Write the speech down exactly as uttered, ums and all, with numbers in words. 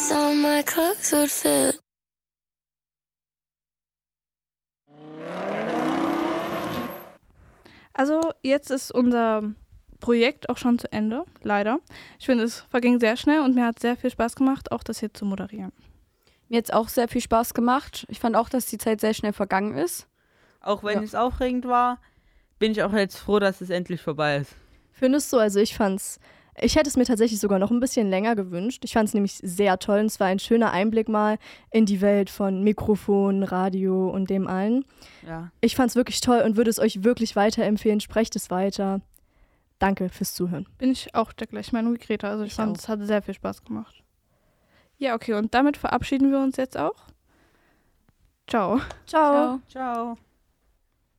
so my clothes would fit. Also jetzt ist unser Projekt auch schon zu Ende, leider. Ich finde, es verging sehr schnell und mir hat sehr viel Spaß gemacht, auch das hier zu moderieren. Mir hat es auch sehr viel Spaß gemacht. Ich fand auch, dass die Zeit sehr schnell vergangen ist. Auch wenn Ja. es aufregend war, bin ich auch jetzt froh, dass es endlich vorbei ist. Findest du? Also ich fand's, ich hätte es mir tatsächlich sogar noch ein bisschen länger gewünscht. Ich fand es nämlich sehr toll und es war ein schöner Einblick mal in die Welt von Mikrofon, Radio und dem allen. Ja. Ich fand es wirklich toll und würde es euch wirklich weiterempfehlen. Sprecht es weiter. Danke fürs Zuhören. Bin ich auch der gleichen Meinung wie Greta. Also ich, Ich fand, auch. es hat sehr viel Spaß gemacht. Ja, okay, und damit verabschieden wir uns jetzt auch. Ciao. Ciao. Ciao.